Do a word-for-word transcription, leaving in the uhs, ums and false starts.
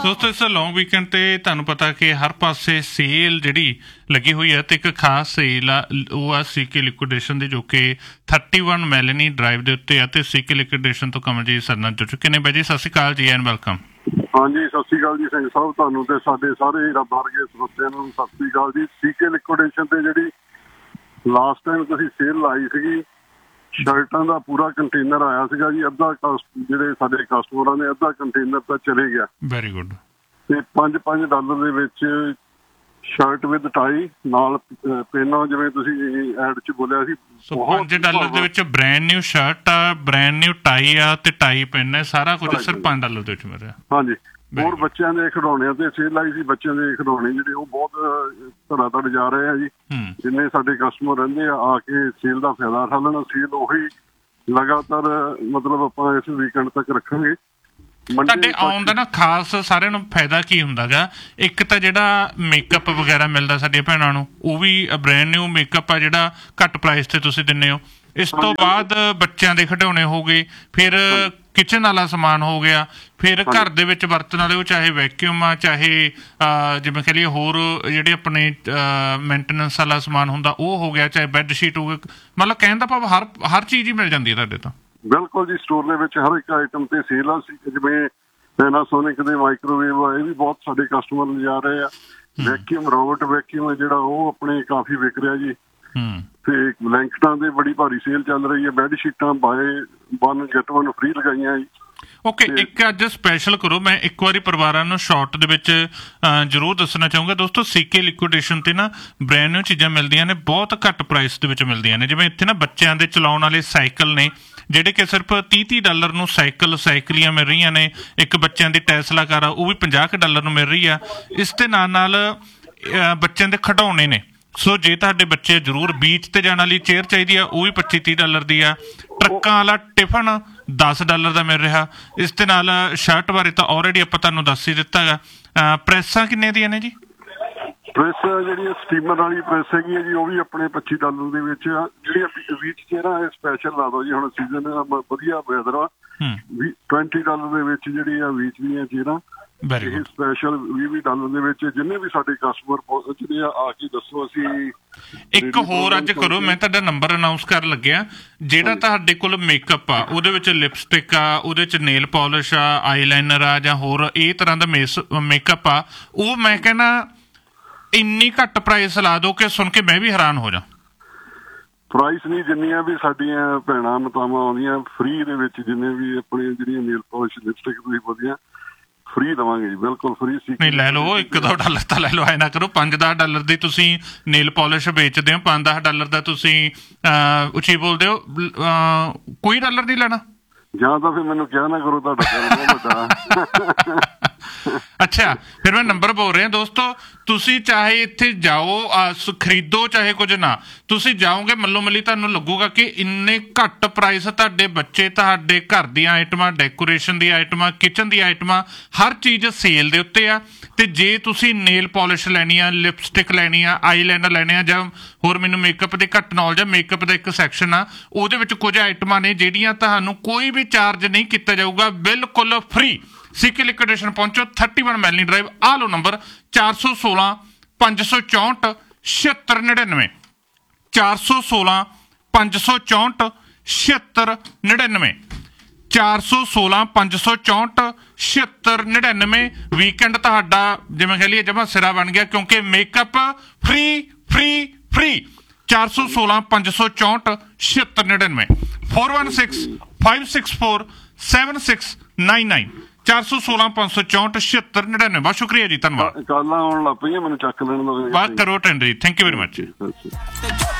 ਦੋਸਤੋ ਇਸ ਲੌਂਗ ਵੀਕਐਂਡ ਤੇ ਤੁਹਾਨੂੰ ਪਤਾ ਕਿ ਹਰ ਪਾਸੇ ਸੇਲ ਜਿਹੜੀ ਲੱਗੀ ਹੋਈ ਹੈ ਤੇ ਇੱਕ ਖਾਸ ਸੇਲ ਆ ਉਹ ਆ ਸੀਕੇ ਲਿਕੁਇਡੇਸ਼ਨ ਦੀ, ਜੋ ਕਿ ਥਰਟੀ ਵਨ ਮੈਲਨੀ ਡਰਾਈਵ ਦੇ ਉੱਤੇ ਆ ਤੇ ਸੀਕੇ ਲਿਕੁਇਡੇਸ਼ਨ ਤੋਂ ਕਮਲਜੀਤ ਸਰ ਨਾਲ ਜੁੜ ਚੁੱਕੇ ਨੇ। ਬਾਈ ਜੀ ਸਤਿ ਸ਼੍ਰੀ ਅਕਾਲ ਜੀ ਐਂਡ ਵੈਲਕਮ। ਹਾਂਜੀ ਸਤਿ ਸ਼੍ਰੀ ਅਕਾਲ ਜੀ ਸਿੰਘ ਸਾਹਿਬ, ਤੁਹਾਨੂੰ ਤੇ ਸਾਡੇ ਸਾਰੇ ਰੱਬ ਵਰਗੇ ਸਰੋਤਿਆਂ ਨੂੰ ਸਤਿ ਸ਼੍ਰੀ ਅਕਾਲ ਜੀ। ਸੀਕੇ ਲਿਕੁਇਡੇਸ਼ਨ ਤੇ ਜਿਹੜੀ ਲਾਸਟ ਟਾਈਮ ਤੁਸੀਂ ਸੇਲ ਲਾਈ ਸੀਗੀ, ਸ਼ਰਟਾਂ ਦਾ ਪੂਰਾ ਕੰਟੇਨਰ ਆਇਆ ਸੀਗਾ ਜੀ। ਅੱਧਾ ਜਿਹੜੇ ਸਾਡੇ ਕਸਟਮਰਾਂ ਨੇ ਅੱਧਾ ਕੰਟੇਨਰ ਤਾਂ ਚਲੇ ਗਿਆ। Very good. ਤੇ ਪੰਜ ਪੰਜ ਡਾਲਰ ਦੇ ਵਿੱਚ ਸ਼ਰਟ ਵਿਦ ਟਾਈ ਨਾਲ ਪੈਨਾਂ, ਜਿਵੇਂ ਤੁਸੀਂ ਐਡ ਚ ਬੋਲਿਆ ਸੀ। ਪੰਜ ਡਾਲਰ ਦੇ ਵਿੱਚ ਬ੍ਰੈਂਡ ਨਿਊ ਸ਼ਰਟ ਆ, ਬ੍ਰੈਂਡ ਨਿਊ ਟਾਈ ਆ ਤੇ ਟਾਈ ਪੈਨ ਹੈ, ਸਾਰਾ ਕੁਝ ਸਿਰਫ ਪੰਜ ਡਾਲਰ ਦੇ ਵਿੱਚ ਮਿਲ ਰਿਹਾ। ਹਾਂਜੀ। ਹੋਰ ਬੱਚਿਆਂ ਦੇ ਖਿਡੌਣਿਆਂ ਤੇ ਸੇਲ ਲਾਈ ਸੀ। ਬੱਚਿਆਂ ਦੇ ਖਿਡੌਣੇ ਜਿਹੜੇ ਉਹ ਬਹੁਤ ਧੜਾ ਧੜ ਜਾ ਰਹੇ ਆ ਜੀ। ਜਿੰਨੇ ਸਾਡੇ ਕਸਟਮਰ ਰਹਿੰਦੇ ਆ ਆ ਕੇ ਸੇਲ ਦਾ ਫਾਇਦਾ ਉਠਾ ਲੈਣਾ। ਸੇਲ ਉਹੀ ਲਗਾਤਾਰ ਮਤਲਬ ਆਪਾਂ ਇਸ ਵੀਕਐਂਡ ਤੱਕ ਰੱਖਾਂਗੇ। ਤੁਹਾਡੇ ਆਉਣ ਦਾ ਨਾ ਖਾਸ ਸਾਰਿਆਂ ਨੂੰ ਫਾਇਦਾ ਕੀ ਹੁੰਦਾ ਗਾ? ਇੱਕ ਤਾਂ ਜਿਹੜਾ ਮੇਕਅਪ ਵਗੈਰਾ ਮਿਲਦਾ ਸਾਡੀਆਂ ਭੈਣਾਂ ਨੂੰ, ਉਹ ਵੀ ਬ੍ਰੈਂਡ ਨਿਊ ਮੇਕਅਪ ਆ ਜਿਹੜਾ ਘੱਟ ਪ੍ਰਾਈਸ ਤੇ ਤੁਸੀਂ ਦਿੰਦੇ ਹੋ। ਇਸ ਤੋਂ ਬਾਅਦ ਬੱਚਿਆਂ ਦੇ ਖਿਡੌਣੇ ਹੋ ਗਏ, ਫਿਰ ਕਿਚਨ ਵਾਲਾ ਸਮਾਨ ਹੋ ਗਿਆ, ਫਿਰ ਘਰ ਦੇ ਵਿੱਚ ਵਰਤਣ ਵਾਲੇ, ਉਹ ਚਾਹੇ ਵੈਕਿਊਮ ਆ ਚਾਹੇ ਜਿਵੇਂ ਕਹਿ ਲਈਏ ਹੋਰ ਜਿਹੜੇ ਆਪਣੇ ਮੇਨਟੇਨੈਂਸ ਵਾਲਾ ਸਮਾਨ ਹੁੰਦਾ ਉਹ ਹੋ ਗਿਆ, ਚਾਹੇ ਬੈੱਡ ਸ਼ੀਟ ਹੋ ਗਏ। ਮਤਲਬ ਕਹਿਣ ਦਾ ਭਾਵ ਹਰ ਹਰ ਚੀਜ਼ ਹੀ ਮਿਲ ਜਾਂਦੀ ਹੈ ਤੁਹਾਡੇ ਤੋਂ। ਬਿਲਕੁਲ ਜੀ, ਸਟੋਰ ਦੇ ਵਿੱਚ ਹਰ ਇੱਕ ਆਈਟਮ ਤੇ ਸੇਲ ਆ। ਜਿਵੇਂ ਪੈਨਾਸੋਨਿਕ ਦੇ ਮਾਈਕ੍ਰੋਵੇਵ ਆ, ਇਹ ਵੀ ਬਹੁਤ ਸਾਡੇ ਕਸਟਮਰ ਲਿਜਾ ਰਹੇ ਆ। ਵੈਕਿਊਮ ਰੋਬੋਟ ਵੈਕਿਊਮ ਜਿਹੜਾ ਉਹ ਆਪਣੇ ਕਾਫੀ ਵਿਕ ਰਿਹਾ ਜੀ। ਤੇ ਬਲੈਂਕਟਾਂ ਦੇ ਬੜੀ ਭਾਰੀ ਸੇਲ ਚੱਲ ਰਹੀ ਹੈ। ਬੈੱਡ ਸ਼ੀਟਾਂ bye one get one free ਲਗਾਈਆਂ ਜੀ। ਓਕੇ, ਇੱਕ ਅੱਜ ਸਪੈਸ਼ਲ ਕਰੋ। ਮੈਂ ਇੱਕ ਵਾਰੀ ਪਰਿਵਾਰਾਂ ਨੂੰ ਸ਼ਾਰਟ ਦੇ ਵਿੱਚ ਜ਼ਰੂਰ ਦੱਸਣਾ ਚਾਹੂੰਗਾ ਦੋਸਤੋ, ਸੀਕੇ ਲਿਕੁਇਡੇਸ਼ਨ ਤੇ ਨਾ ਬ੍ਰੈਂਡ ਨਿਊ ਚੀਜ਼ਾਂ ਮਿਲਦੀਆਂ ਨੇ, ਬਹੁਤ ਘੱਟ ਪ੍ਰਾਈਸ ਦੇ ਵਿੱਚ ਮਿਲਦੀਆਂ ਨੇ। ਜਿਵੇਂ ਇੱਥੇ ਨਾ ਬੱਚਿਆਂ ਦੇ ਚਲਾਉਣ ਵਾਲੇ ਸਾਈਕਲ ਨੇ ਜਿਹੜੇ ਕਿ ਸਿਰਫ ਤੀਹ ਤੀਹ ਡਾਲਰ ਨੂੰ ਸਾਈਕਲ ਸਾਈਕਲੀਆਂ ਮਿਲ ਰਹੀਆਂ ਨੇ। ਇੱਕ ਬੱਚਿਆਂ ਦੀ ਟੈਸਲਾ ਕਾਰ ਆ, ਉਹ ਵੀ ਪੰਜਾਹ ਕੁ ਡਾਲਰ ਨੂੰ ਮਿਲ ਰਹੀ ਆ। ਇਸ ਦੇ ਨਾਲ ਨਾਲ ਬੱਚਿਆਂ ਦੇ ਖਿਡੌਣੇ ਨੇ। ਸੋ ਜੇ ਤੁਹਾਡੇ ਬੱਚੇ ਜ਼ਰੂਰ ਬੀਚ ਤੇ ਜਾਣ ਵਾਲੀ ਚੇਅਰ ਚਾਹੀਦੀ ਆ, ਉਹ ਵੀ ਪੱਚੀ ਤੀਹ ਡਾਲਰ ਦੀ ਆ। ਟਰੱਕਾਂ ਵਾਲਾ ਟਿਫਨ ਦਸ ਡਾਲਰ ਦਾ ਮਿਲ ਰਿਹਾ। ਇਸ ਦੇ ਨਾਲ ਸ਼ਰਟ ਬਾਰੇ ਤਾਂ ਆਲਰੇਡੀ ਆਪਾਂ ਤੁਹਾਨੂੰ ਦੱਸ ਹੀ ਦਿੱਤਾ ਹੈਗਾ। ਪ੍ਰੈਸਾਂ ਕਿੰਨੇ ਦੀਆਂ ਨੇ ਜੀ? ਪ੍ਰੈਸ ਜਿਹੜੀ ਸਟੀਮਰ ਵਾਲੀ ਪ੍ਰੈਸ ਹੈਗੀ ਹੈ ਜੀ, ਉਹ ਵੀ ਆਪਣੇ ਪੱਚੀ ਡਾਲਰ ਦੇ ਵਿੱਚ ਆ। ਜਿਹੜੀਆਂ ਬੀਚ ਚੇਅਰਾਂ ਇਹ ਸਪੈਸ਼ਲ ਲਾ ਦੋ ਜੀ, ਹੁਣ ਸੀਜ਼ਨ ਵਧੀਆ ਵੈਦਰ ਆ। ਟਵੈਂਟੀ ਡਾਲਰ ਦੇ ਵਿੱਚ ਜਿਹੜੀ ਆ ਬੀਚ ਦੀਆਂ ਚੇਅਰਾਂ, ਇਹ ਸਪੈਸ਼ਲ ਵੀਹ ਵੀਹ ਡਾਲਰ ਦੇ ਵਿੱਚ। ਜਿੰਨੇ ਵੀ ਸਾਡੇ ਕਸਟਮਰ ਪਹੁੰਚਦੇ ਆ ਆ ਕੇ ਦੱਸੋ। ਅਸੀਂ ਇੱਕ ਹੋਰ ਅੱਜ ਕਰੋ, ਮੈਂ ਤੁਹਾਡਾ ਨੰਬਰ ਅਨਾਊਂਸ ਕਰਨ ਲੱਗਿਆ। ਜਿਹੜਾ ਤੁਹਾਡੇ ਕੋਲ ਮੇਕਅਪ ਆ, ਉਹਦੇ ਵਿੱਚ ਲਿਪਸਟਿਕ ਆ, ਉਹਦੇ ਚ ਨੇਲ ਪੋਲਿਸ਼ ਆ, ਆਈਲਾਈਨਰ ਆ, ਜਾਂ ਹੋਰ ਇਹ ਤਰ੍ਹਾਂ ਦਾ ਮੇਕਅਪ ਆ, ਉਹ ਮੈਂ ਕਹਿੰਦਾ ਇੰਨੀ ਘੱਟ ਪ੍ਰਾਈਸ ਲਾ ਦੋ ਕਿ ਸੁਣ ਕੇ ਮੈਂ ਵੀ ਹੈਰਾਨ ਹੋ ਜਾ। ਪ੍ਰਾਈਸ ਨਹੀਂ, ਜਿੰਨੀਆਂ ਵੀ ਸਾਡੀਆਂ ਭੈਣਾਂ ਮਤਾਵਾਂ ਆਉਂਦੀਆਂ ਫ੍ਰੀ ਦੇ ਵਿੱਚ, ਜਿੰਨੇ ਵੀ ਆਪਣੀਆਂ ਜਿਹੜੀਆਂ ਨੇਲ ਪੋਲਿਸ਼ ਲਿਪਸਟਿਕ ਤੁਸੀਂ ਵਧੀਆ ਫ੍ਰੀ ਦੇਵਾਂਗੇ ਜੀ, ਬਿਲਕੁਲ ਫ੍ਰੀ। ਨਹੀਂ ਲੈ ਲਓ, ਇੱਕ ਦੋ ਡਾਲਰ ਤਾਂ ਲੈ ਲਓ। ਐ ਨਾ ਕਰੋ ਪੰਜ ਦਸ ਡਾਲਰ ਦੀ ਤੁਸੀਂ ਨੇਲ ਪੋਲਿਸ਼ ਵੇਚਦੇ ਹੋ, ਪੰਜ ਦਸ ਡਾਲਰ ਦਾ ਤੁਸੀਂ ਉੱਚੀ ਬੋਲਦੇ ਹੋ, ਕੋਈ ਡਾਲਰ ਨਹੀਂ ਲੈਣਾ। ਜਾਂ ਤਾਂ ਫਿਰ ਮੈਨੂੰ ਕਿਹਾ ਨਾ ਕਰੋ, ਤੁਹਾਡਾ ਅੱਛਾ ਫਿਰ ਮੈਂ ਨੰਬਰ ਬੋਲ ਰਿਹਾ ਦੋਸਤੋ। ਤੁਸੀਂ ਚਾਹੇ ਇੱਥੇ ਜਾਓ ਖਰੀਦੋ ਚਾਹੇ ਕੁਝ ਨਾ, ਤੁਸੀਂ ਜਾਓਗੇ ਮੱਲੋ ਮੱਲੀ ਤੁਹਾਨੂੰ ਲੱਗੂਗਾ ਕਿ ਇੰਨੇ ਘੱਟ ਪ੍ਰਾਈਸ ਤੁਹਾਡੇ ਬੱਚੇ, ਤੁਹਾਡੇ ਘਰ ਦੀਆਂ ਆਈਟਮਾਂ, ਡੈਕੋਰੇਸ਼ਨ ਦੀਆਂ ਆਈਟਮਾਂ, ਕਿਚਨ ਦੀਆਂ ਆਈਟਮਾਂ, ਹਰ ਚੀਜ਼ ਸੇਲ ਦੇ ਉੱਤੇ ਆ। ਤੇ ਜੇ ਤੁਸੀਂ ਨੇਲ ਪੋਲਿਸ਼ ਲੈਣੀ ਆ, ਲਿਪਸਟਿਕ ਲੈਣੀ ਆ, ਆਈਲਾਈਨਰ ਲੈਣੇ ਆ, ਜਾਂ ਹੋਰ ਮੈਨੂੰ ਮੇਕਅਪ ਦੇ ਘੱਟ ਨੌਲੇਜ ਆ, ਮੇਕਅਪ ਦਾ ਇੱਕ ਸੈਕਸ਼ਨ ਆ, ਉਹਦੇ ਵਿੱਚ ਕੁਝ ਆਈਟਮਾਂ ਨੇ ਜਿਹੜੀਆਂ ਤੁਹਾਨੂੰ ਕੋਈ ਵੀ ਚਾਰਜ ਨਹੀਂ ਕੀਤਾ ਜਾਊਗਾ, ਬਿਲਕੁਲ ਫ੍ਰੀ। ਸੀਕੇ ਲਿਕੁਇਡੇਸ਼ਨ ਪਹੁੰਚੋ, ਥਰਟੀ ਵਨ ਮੈਲਨੀ ਡਰਾਈਵ। ਆਹ ਲਓ ਨੰਬਰ ਚਾਰ ਸੌ ਸੋਲਾਂ ਪੰਜ ਸੌ ਚੌਂਹਠ ਛਿਹੱਤਰ ਨੜਿਨਵੇਂ, ਚਾਰ ਸੌ ਸੋਲਾਂ ਪੰਜ ਸੌ ਚੌਂਹਠ ਛਿਹੱਤਰ ਨੜਿਨਵੇਂ, ਚਾਰ ਸੌ ਸੋਲਾਂ ਪੰਜ ਸੌ ਚੌਂਹਠ ਛਿਹੱਤਰ ਨੜਿਨਵੇਂ। ਵੀਕਐਂਡ ਤੁਹਾਡਾ ਜਿਵੇਂ ਕਹਿ ਲਈਏ ਜਮਾ ਸਿਰਾ ਬਣ ਗਿਆ, ਕਿਉਂਕਿ ਮੇਕਅਪ ਫ੍ਰੀ ਫ੍ਰੀ ਫ੍ਰੀ। ਚਾਰ ਸੌ ਸੋਲਾਂ ਪੰਜ ਸੌ ਚੌਂਹਠ ਛਿਹੱਤਰ ਨੜਿਨਵੇਂ, four one six five six four seven six nine nine, ਚਾਰ ਸੌ ਸੋਲਾਂ ਪੰਜ ਸੌ ਚੌਂਹਠ ਛਿਹੱਤਰ ਨੜਿਨਵੇਂ। ਬਹੁਤ ਸ਼ੁਕਰੀਆ ਜੀ, ਧੰਨਵਾਦ। ਕਾਲਾਂ ਆਉਣ ਲੱਗ ਪਈਆਂ, ਮੈਨੂੰ ਚੱਕ ਲੈਣ ਦਾ ਬਾਤ ਕਰੋ ਟੈਂਡਰ ਜੀ। Thank you very much.